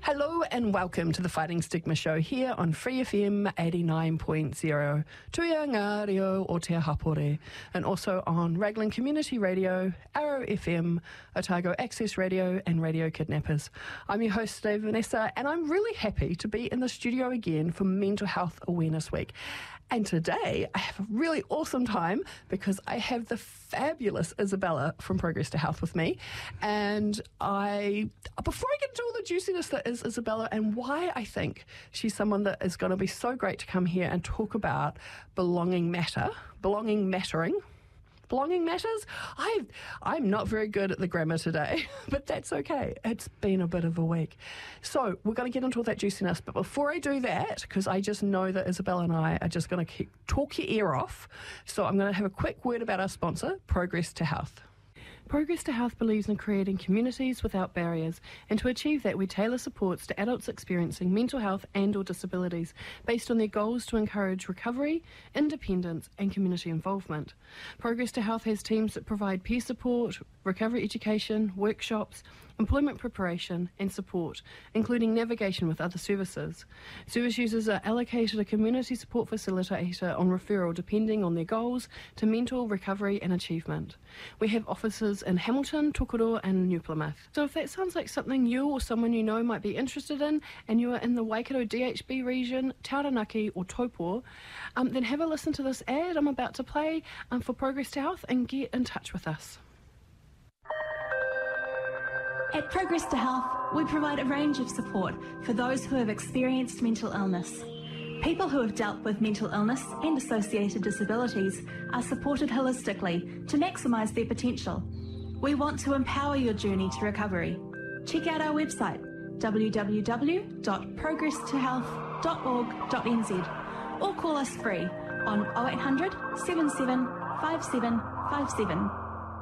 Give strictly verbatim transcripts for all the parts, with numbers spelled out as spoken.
Hello and welcome to the Fighting Stigma Show here on Free F M eighty-nine point zero, Tuia Ngā Reo o Te Hapore, and also on Raglan Community Radio, Arrow F M, Otago Access Radio and Radio Kidnappers. I'm your host, Dave Vanessa, and I'm really happy to be in the studio again for Mental Health Awareness Week. And today I have a really awesome time because I have the fabulous Isabella from Progress to Health with me. And I, before I get into all the juiciness that is Isabella and why I think she's someone that is going to be so great to come here and talk about belonging matter, belonging mattering, Belonging matters? I, I'm not very good at the grammar today, but that's okay. It's been a bit of a week. So we're going to get into all that juiciness. But before I do that, because I just know that Isabella and I are just going to keep talk your ear off, so I'm going to have a quick word about our sponsor, Progress to Health. Progress to Health believes in creating communities without barriers, and to achieve that we tailor supports to adults experiencing mental health and or disabilities based on their goals to encourage recovery, independence and community involvement. Progress to Health has teams that provide peer support, recovery education, workshops, employment preparation and support, including navigation with other services. Service users are allocated a community support facilitator on referral depending on their goals to mental recovery and achievement. We have offices in Hamilton, Tokoroa and New Plymouth. So if that sounds like something you or someone you know might be interested in and you are in the Waikato D H B region, Taranaki or Taupo, um, then have a listen to this ad I'm about to play um, for Progress to Health and get in touch with us. At Progress to Health, we provide a range of support for those who have experienced mental illness. People who have dealt with mental illness and associated disabilities are supported holistically to maximise their potential. We want to empower your journey to recovery. Check out our website, w w w dot progress to health dot org dot n z, or call us free on oh eight hundred, seven seven five seven five seven.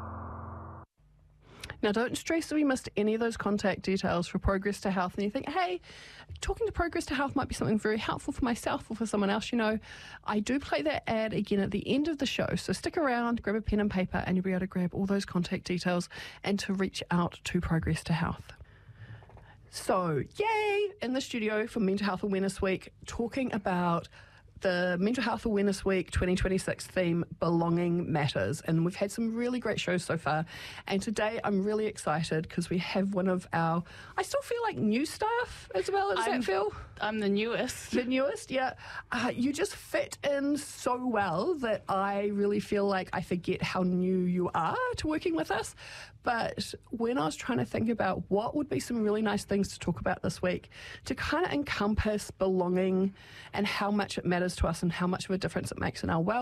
Now, don't stress if we missed any of those contact details for Progress to Health and you think, hey, talking to Progress to Health might be something very helpful for myself or for someone else. You know, I do play that ad again at the end of the show, so stick around, grab a pen and paper, and you'll be able to grab all those contact details and to reach out to Progress to Health. So, yay, in the studio for Mental Health Awareness Week, talking about the Mental Health Awareness Week twenty twenty-six theme, Belonging Matters. And we've had some really great shows so far. And today I'm really excited because we have one of our, I still feel like new staff, Isabella, does I'm, that feel? I'm the newest. The newest, yeah. Uh, you just fit in so well that I really feel like I forget how new you are to working with us. But when I was trying to think about what would be some really nice things to talk about this week to kind of encompass belonging and how much it matters to us and how much of a difference it makes in our well